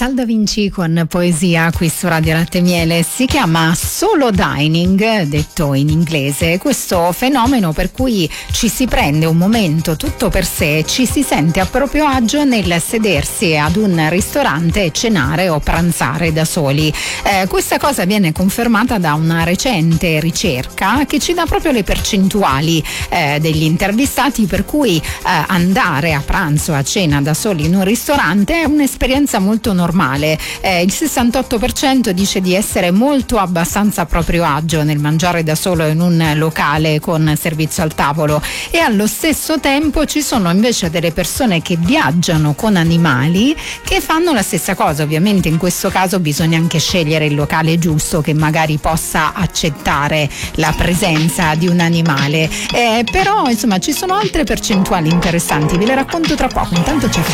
Sal Da Vinci con poesia qui su Radio Latte e Miele. Si chiama solo dining, detto in inglese, questo fenomeno per cui ci si prende un momento tutto per sé e ci si sente a proprio agio nel sedersi ad un ristorante e cenare o pranzare da soli. Questa cosa viene confermata da una recente ricerca che ci dà proprio le percentuali degli intervistati, per cui andare a pranzo, a cena da soli in un ristorante è un'esperienza molto normale. Il 68% dice di essere molto abbastanza a proprio agio nel mangiare da solo in un locale con servizio al tavolo, e allo stesso tempo ci sono invece delle persone che viaggiano con animali che fanno la stessa cosa. Ovviamente in questo caso bisogna anche scegliere il locale giusto che magari possa accettare la presenza di un animale, però insomma ci sono altre percentuali interessanti, ve le racconto tra poco. Intanto c'è